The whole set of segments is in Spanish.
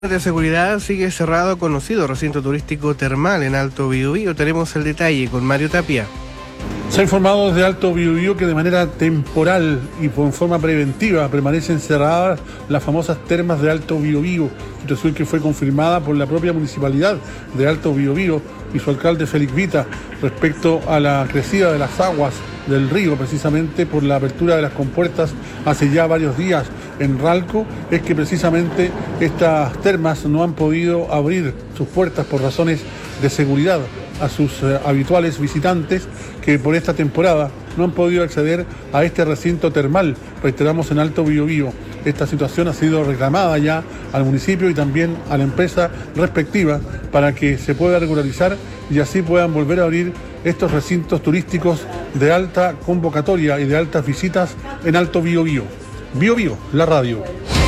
De seguridad sigue cerrado conocido recinto turístico termal en Alto Biobío. Tenemos el detalle con Mario Tapia. Se ha informado desde Alto Biobío que de manera temporal y en forma preventiva permanecen cerradas las famosas termas de Alto Biobío, situación que fue confirmada por la propia municipalidad de Alto Biobío y su alcalde Félix Vita respecto a la crecida de las aguas del río, precisamente por la apertura de las compuertas hace ya varios días en Ralco. Es que precisamente estas termas no han podido abrir sus puertas por razones de seguridad a sus habituales visitantes que por esta temporada no han podido acceder a este recinto termal, reiteramos, en Alto Biobío. Esta situación ha sido reclamada ya al municipio y también a la empresa respectiva para que se pueda regularizar y así puedan volver a abrir estos recintos turísticos de alta convocatoria y de altas visitas en Alto Biobío. Biobío, la radio.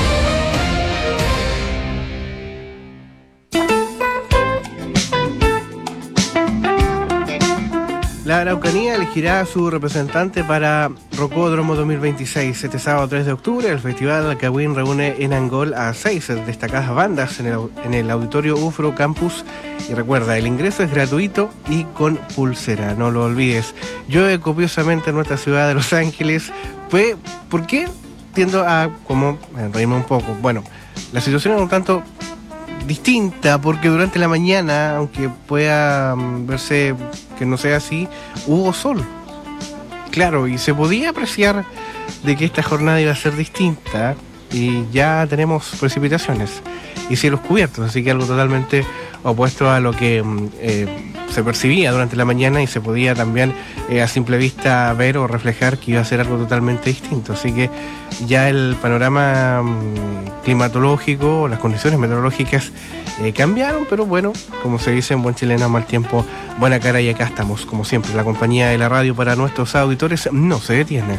La Araucanía elegirá a su representante para Rocódromo 2026. Este sábado 3 de octubre, el Festival Cagüín reúne en Angol a 6 destacadas bandas en el Auditorio UFRO Campus. Y recuerda, el ingreso es gratuito y con pulsera, no lo olvides. Llueve copiosamente en nuestra ciudad de Los Ángeles. ¿Por qué? Tiendo a reírme un poco. Bueno, la situación es un tanto distinta porque durante la mañana, aunque pueda verse que no sea así, hubo sol. Claro, y se podía apreciar de que esta jornada iba a ser distinta y ya tenemos precipitaciones y cielos cubiertos, así que algo totalmente opuesto a lo que se percibía durante la mañana y se podía también a simple vista ver o reflejar que iba a ser algo totalmente distinto. Así que ya el panorama climatológico, las condiciones meteorológicas cambiaron, pero bueno, como se dice en buen chileno, mal tiempo, buena cara, y acá estamos, como siempre, la compañía de la radio para nuestros auditores no se detiene.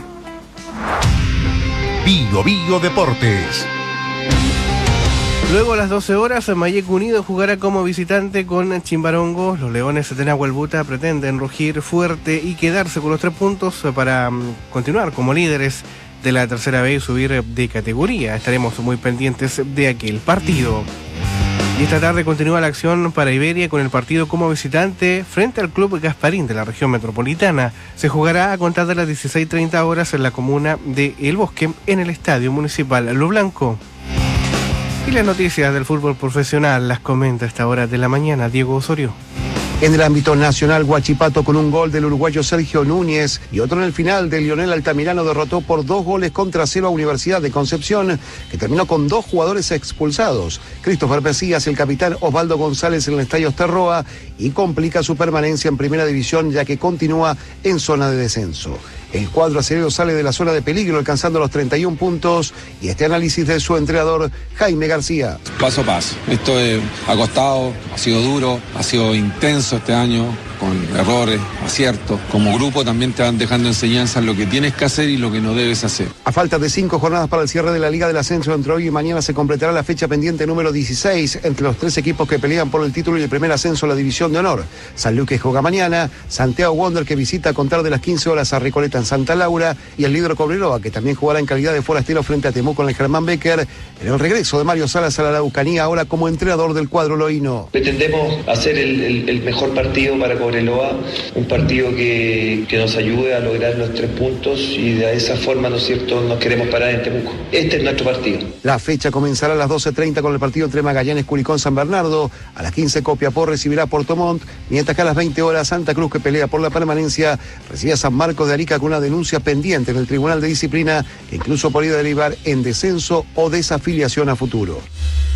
Biobío Deportes. Luego a las 12 horas, Mayeco Unido jugará como visitante con Chimbarongo. Los Leones de Nahuelbuta pretenden rugir fuerte y quedarse con los 3 puntos para continuar como líderes de la tercera B y subir de categoría. Estaremos muy pendientes de aquel partido. Y esta tarde continúa la acción para Iberia con el partido como visitante frente al Club Gasparín de la región metropolitana. Se jugará a contar de las 16:30 horas en la comuna de El Bosque, en el Estadio Municipal Lo Blanco. Y las noticias del fútbol profesional las comenta a esta hora de la mañana Diego Osorio. En el ámbito nacional, Huachipato con un gol del uruguayo Sergio Núñez y otro en el final de Lionel Altamirano derrotó por 2-0 a Universidad de Concepción, que terminó con 2 jugadores expulsados. Christopher Pesías, el capitán Osvaldo González en el Estadio Osterroa, y complica su permanencia en primera división ya que continúa en zona de descenso. El cuadro acerero sale de la zona de peligro alcanzando los 31 puntos y este análisis de su entrenador Jaime García. Paso a paso. Esto ha costado, ha sido duro, ha sido intenso este año, con errores, aciertos. Como grupo también te van dejando enseñanzas lo que tienes que hacer y lo que no debes hacer. A falta de 5 jornadas para el cierre de la Liga del Ascenso, entre hoy y mañana se completará la fecha pendiente número 16 entre los 3 equipos que pelean por el título y el primer ascenso a la División de Honor. San Luque juega mañana, Santiago Wander que visita a contar de las 15 horas a Recoleta en Santa Laura y el líder Cobreloa que también jugará en calidad de forastero frente a Temuco en el Germán Becker en el regreso de Mario Salas a la Araucanía ahora como entrenador del cuadro loíno. Pretendemos hacer el mejor partido para Cobreloa, un partido que nos ayude a lograr los 3 puntos y de esa forma, ¿no es cierto?, nos queremos parar en Temuco. Este es nuestro partido. La fecha comenzará a las 12:30 con el partido entre Magallanes, Curicó, San Bernardo. A las 15 Copiapó recibirá a Puerto Montt, mientras que a las 20 horas Santa Cruz, que pelea por la permanencia, recibe a San Marcos de Arica con una denuncia pendiente en el Tribunal de Disciplina que incluso podría derivar en descenso o desafiliación a futuro.